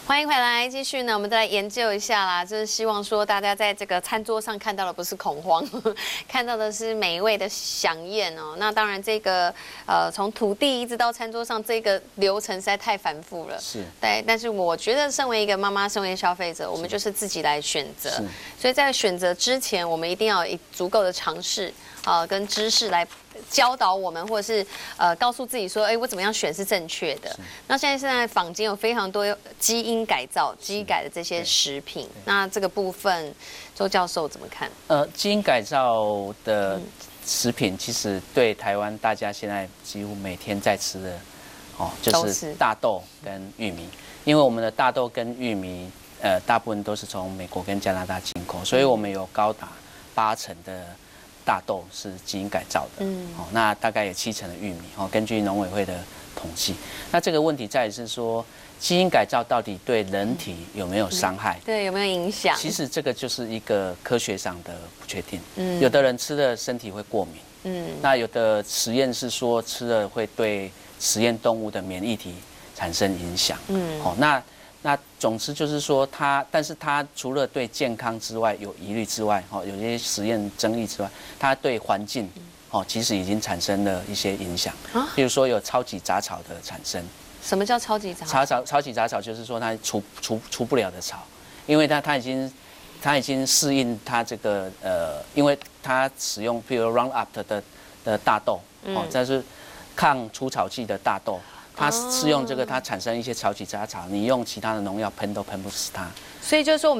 欢迎回来，继续呢，我们再来研究一下啦。就是希望说大家在这个餐桌上看到的不是恐慌，看到的是美味的飨宴哦。那当然，这个从土地一直到餐桌上这个流程实在太繁复了。 是。 对，但是我觉得身为一个妈妈，身为消费者，我们就是自己来选择。所以在选择之前，我们一定要有足够的尝试跟知识来教导我们，或者是告诉自己说，哎，我怎么样选是正确的。那现在坊间有非常多基因改造、基因改的这些食品，那这个部分，周教授怎么看？ 基因改造的食品，其实对台湾大家现在几乎每天在吃的，就是大豆跟玉米，因为我们的大豆跟玉米，大部分都是从美国跟加拿大进口，所以我们有高达80%的大豆是基因改造的，那大概有70%的玉米，根据农委会的统计。那这个问题在于是说，基因改造到底对人体有没有伤害？ 对，有没有影响？ 其实这个就是一个科学上的不确定。有的人吃了身体会过敏，那有的实验是说吃了会对实验动物的免疫体产生影响，那总之就是说但是它除了对健康之外有疑虑之外，有一些实验争议之外，它对环境，其实已经产生了一些影响。比如说有超级杂草的产生。 什么叫超级杂草？ 超级杂草就是说它除不了的草，因为它已经适应它这个因为它使用譬如 Roundup 的大豆，这是抗除草剂的大豆。它是用这个，它产生一些超级杂草，你用其他的农药喷都喷不死它。 所以就是说我们。